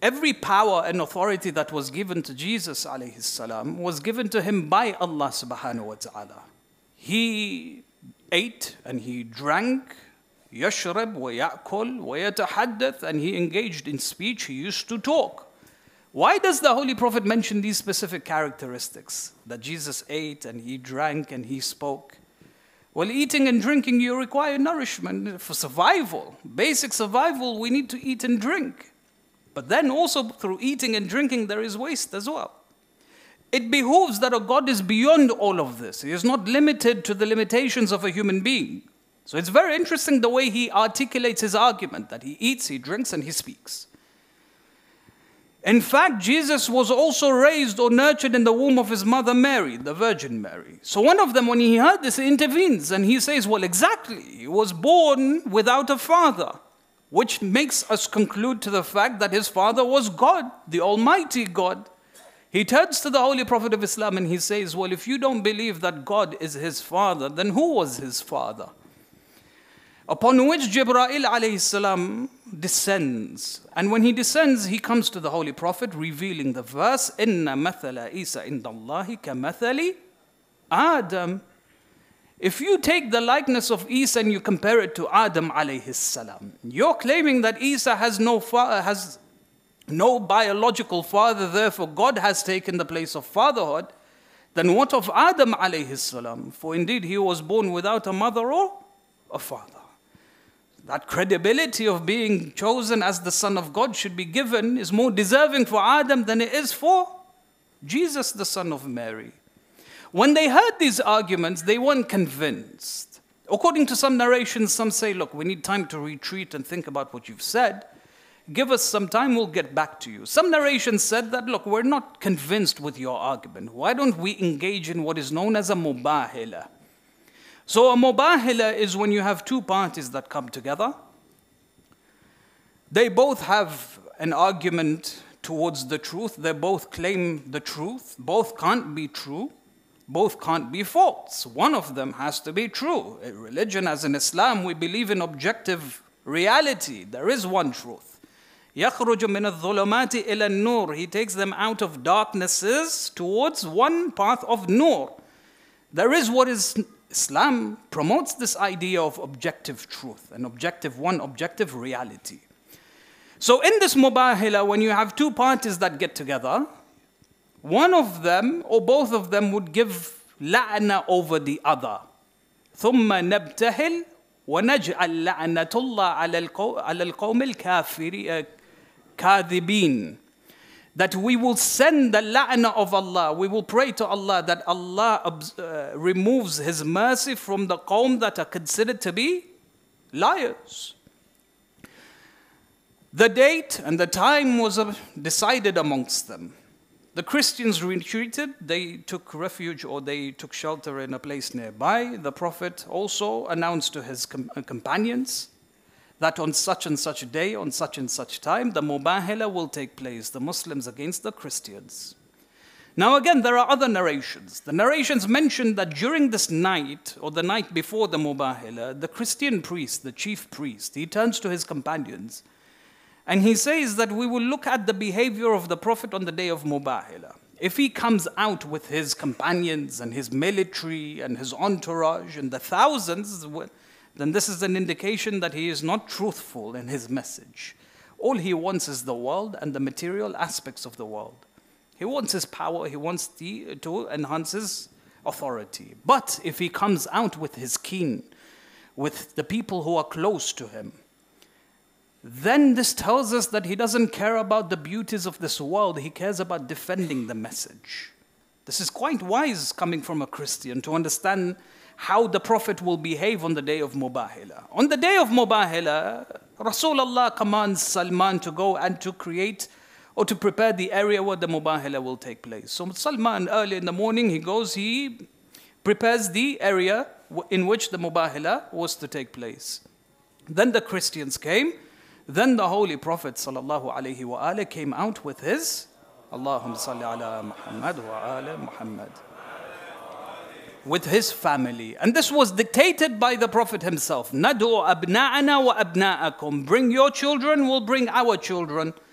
Every power and authority that was given to Jesus alayhi salam was given to him by Allah subhanahu wa ta'ala. He ate and he drank, يشرب ويأكل ويتحدث, and he engaged in speech, he used to talk. Why does the Holy Prophet mention these specific characteristics? That Jesus ate and he drank and he spoke. Well, eating and drinking, you require nourishment for survival. Basic survival, we need to eat and drink. But then also through eating and drinking, there is waste as well. It behooves that a God is beyond all of this. He is not limited to the limitations of a human being. So it's very interesting the way he articulates his argument, that he eats, he drinks, and he speaks. In fact, Jesus was also raised or nurtured in the womb of his mother Mary, the Virgin Mary. So one of them, when he heard this, he intervenes and he says, well, exactly, he was born without a father, which makes us conclude to the fact that his father was God, the Almighty God. He turns to the Holy Prophet of Islam and he says, well, if you don't believe that God is his father, then who was his father? Upon which Jibreel alayhi salam descends. And when he descends, he comes to the Holy Prophet revealing the verse, Inna mathala Isa indallahi ka mathali Adam. If you take the likeness of Isa and you compare it to Adam alayhi salam, you're claiming that Isa has no biological father, therefore God has taken the place of fatherhood. Then what of Adam alayhi salam? For indeed he was born without a mother or a father. That credibility of being chosen as the Son of God should be given is more deserving for Adam than it is for Jesus, the Son of Mary. When they heard these arguments, they weren't convinced. According to some narrations, some say, look, we need time to retreat and think about what you've said. Give us some time, we'll get back to you. Some narrations said that, look, we're not convinced with your argument. Why don't we engage in what is known as a mubahila? So a mubahila is when you have two parties that come together. They both have an argument towards the truth. They both claim the truth. Both can't be true. Both can't be false. One of them has to be true. In religion, as in Islam, we believe in objective reality. There is one truth. يَخْرُجُ مِنَ الظُّلُمَاتِ إِلَى النُّورِ. He takes them out of darknesses towards one path of nur. There is what is... Islam promotes this idea of objective truth, an objective reality. So in this mubahila, when you have two parties that get together, one of them or both of them would give la'na over the other. ثُمَّ نَبْتَهِلْ وَنَجْعَلْ لَعْنَةُ اللَّهِ عَلَى الْقَوْمِ الْكَاذِبِينَ. That we will send the la'na of Allah, we will pray to Allah that Allah removes His mercy from the qawm that are considered to be liars. The date and the time was decided amongst them. The Christians retreated, they took refuge or they took shelter in a place nearby. The Prophet also announced to his companions that on such and such a day, on such and such time, the mubahila will take place, the Muslims against the Christians. Now again, there are other narrations. The narrations mention that during this night, or the night before the mubahila, the Christian priest, the chief priest, he turns to his companions and he says that we will look at the behavior of the Prophet on the day of mubahila. If he comes out with his companions and his military and his entourage and the thousands, then this is an indication that he is not truthful in his message. All he wants is the world and the material aspects of the world. He wants his power, he wants to enhance his authority. But if he comes out with his kin, with the people who are close to him, then this tells us that he doesn't care about the beauties of this world, he cares about defending the message. This is quite wise coming from a Christian to understand how the Prophet will behave on the day of mubahila. On the day of mubahila, Rasulullah commands Salman to go and to create or to prepare the area where the mubahila will take place. So Salman, early in the morning, he goes, he prepares the area in which the mubahila was to take place. Then the Christians came. Then the Holy Prophet ﷺ came out with his Allahumma salli ala Muhammad wa ala Muhammad, with his family. And this was dictated by the Prophet himself. Nadu abna'ana wa abna'akum. Bring your children, we'll bring our children.